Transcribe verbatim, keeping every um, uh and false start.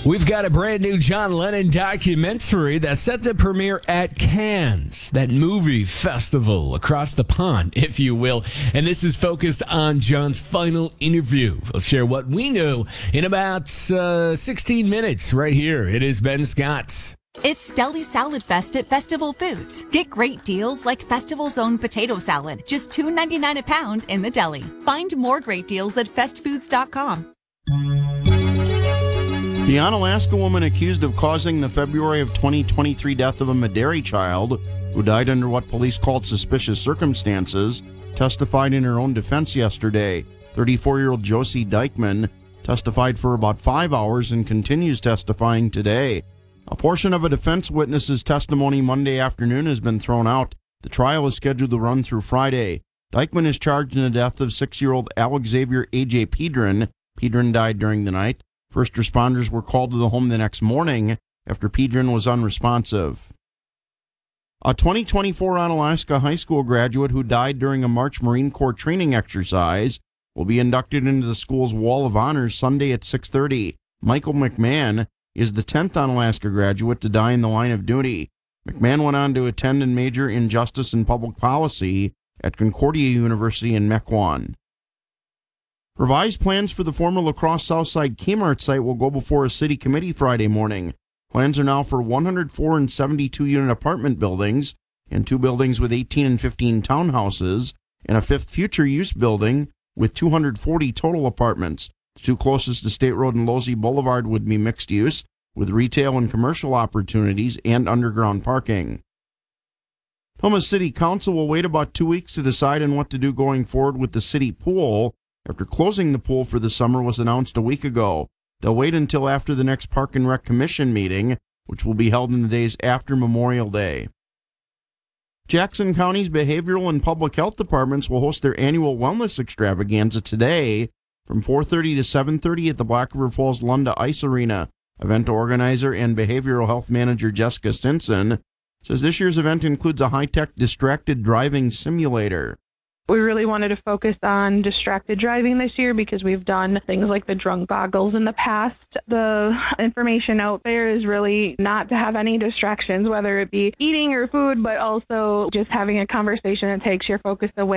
We've got a brand new John Lennon documentary that's set to premiere at Cannes, that movie festival across the pond, if you will. And this is focused on John's final interview. We'll share what we know in about uh, sixteen minutes right here. It is Ben Scott's. It's Deli Salad Fest at Festival Foods. Get great deals like Festival's own potato salad, just two ninety-nine a pound in the deli. Find more great deals at fest foods dot com. The Onalaska woman accused of causing the February of twenty twenty-three death of a Medaille child, who died under what police called suspicious circumstances, testified in her own defense yesterday. thirty-four-year-old Josie Dykeman testified for about five hours and continues testifying today. A portion of a defense witness's testimony Monday afternoon has been thrown out. The trial is scheduled to run through Friday. Dykeman is charged in the death of six-year-old Alex Xavier A J Pedron. Pedron died during the night. First responders were called to the home the next morning after Pedron was unresponsive. A twenty twenty-four Onalaska high school graduate who died during a March Marine Corps training exercise will be inducted into the school's Wall of Honor Sunday at six thirty. Michael McMahon is the tenth Onalaska graduate to die in the line of duty. McMahon went on to attend and major in Justice and Public Policy at Concordia University in Mequon. Revised plans for the former La Crosse Southside Kmart site will go before a city committee Friday morning. Plans are now for one hundred four and seventy-two unit apartment buildings and two buildings with eighteen and fifteen townhouses and a fifth future use building with two hundred forty total apartments. The two closest to State Road and Losey Boulevard would be mixed use with retail and commercial opportunities and underground parking. Thomas City Council will wait about two weeks to decide on what to do going forward with the city pool after closing the pool for the summer was announced a week ago. They'll wait until after the next Park and Rec Commission meeting, which will be held in the days after Memorial Day. Jackson County's behavioral and public health departments will host their annual wellness extravaganza today from four thirty to seven thirty at the Black River Falls Lunda Ice Arena. Event organizer and behavioral health manager Jessica Stinson says this year's event includes a high-tech distracted driving simulator. We really wanted to focus on distracted driving this year because we've done things like the drunk boggles in the past. The information out there is really not to have any distractions, whether it be eating or food, but also just having a conversation that takes your focus away